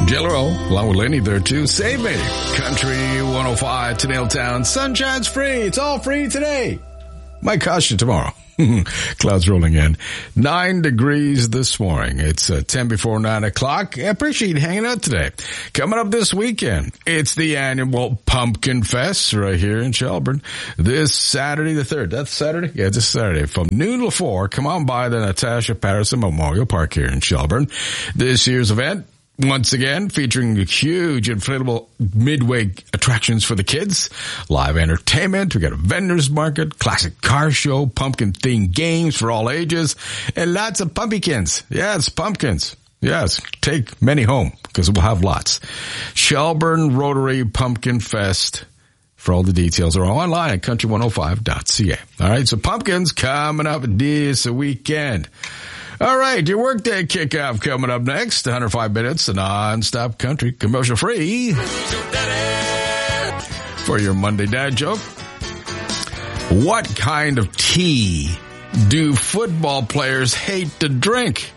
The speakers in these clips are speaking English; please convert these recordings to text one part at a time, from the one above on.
Gillero, along with Lenny there too. Save me. Country 105 to Nailtown. Sunshine's free. It's all free today. Might cost you tomorrow. Clouds rolling in. 9 degrees this morning. It's 10 before 9 o'clock. I appreciate you hanging out today. Coming up this weekend, it's the annual Pumpkin Fest right here in Shelburne. This Saturday the 3rd. That's Saturday? Yeah, this Saturday. From noon to 4, come on by the Natasha Patterson Memorial Park here in Shelburne. This year's event, once again, featuring huge inflatable midway attractions for the kids, live entertainment, we got a vendor's market, classic car show, pumpkin-themed games for all ages, and lots of pumpkins. Yes, pumpkins. Yes, take many home, because we'll have lots. Shelburne Rotary Pumpkin Fest. For all the details are online at country105.ca. All right, so pumpkins coming up this weekend. All right, your workday kickoff coming up next. 105 minutes of non-stop country, commercial free. For your Monday dad joke. What kind of tea do football players hate to drink?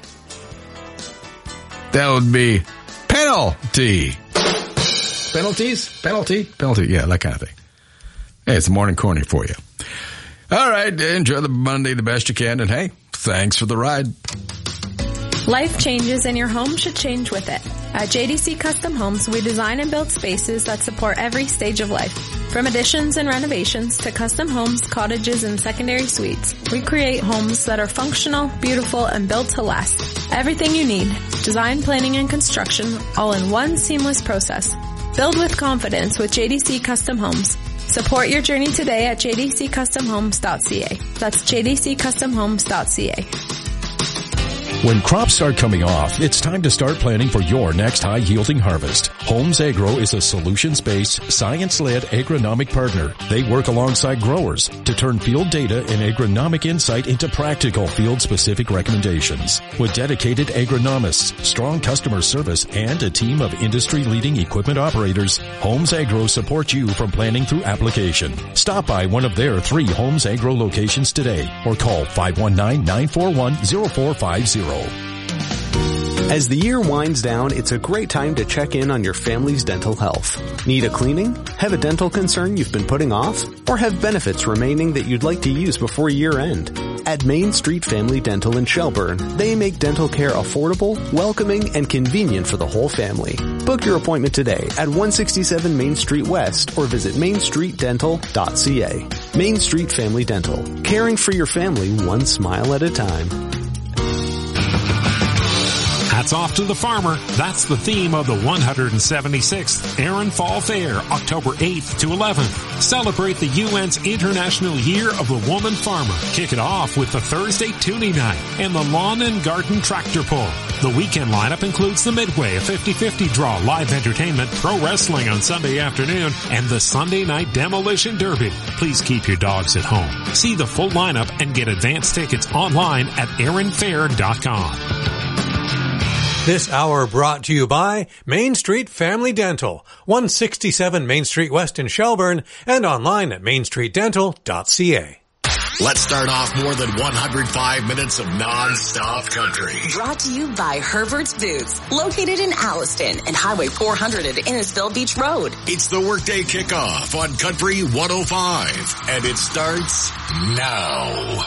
That would be penalty. Penalties? Penalty. Yeah, that kind of thing. Hey, it's morning corny for you. All right, enjoy the Monday the best you can, and hey, thanks for the ride. Life changes and your home should change with it. At JDC Custom Homes, we design and build spaces that support every stage of life. From additions and renovations to custom homes, cottages, and secondary suites, we create homes that are functional, beautiful, and built to last. Everything you need, design, planning, and construction, all in one seamless process. Build with confidence with JDC Custom Homes. Support your journey today at jdccustomhomes.ca. That's jdccustomhomes.ca. When crops start coming off, it's time to start planning for your next high-yielding harvest. Homes Agro is a solutions-based, science-led agronomic partner. They work alongside growers to turn field data and agronomic insight into practical field-specific recommendations. With dedicated agronomists, strong customer service, and a team of industry-leading equipment operators, Homes Agro supports you from planning through application. Stop by one of their 3 Homes Agro locations today or call 519-941-0450. As the year winds down, it's a great time to check in on your family's dental health. Need a cleaning? Have a dental concern you've been putting off? Or have benefits remaining that you'd like to use before year end? At Main Street Family Dental in Shelburne, they make dental care affordable, welcoming, and convenient for the whole family. Book your appointment today at 167 Main Street West or visit mainstreetdental.ca. Main Street Family Dental, caring for your family one smile at a time. Hats off to the farmer. That's the theme of the 176th Erin Fall Fair, October 8th to 11th. Celebrate the UN's International Year of the Woman Farmer. Kick it off with the Thursday Tuning Night and the Lawn and Garden Tractor Pull. The weekend lineup includes the Midway, a 50-50 draw, live entertainment, pro wrestling on Sunday afternoon, and the Sunday Night Demolition Derby. Please keep your dogs at home. See the full lineup and get advance tickets online at erinfair.com. This hour brought to you by Main Street Family Dental, 167 Main Street West in Shelburne, and online at mainstreetdental.ca. Let's start off more than 105 minutes of non-stop country. Brought to you by Herbert's Boots, located in Alliston and Highway 400 at Innisfil Beach Road. It's the workday kickoff on Country 105, and it starts now.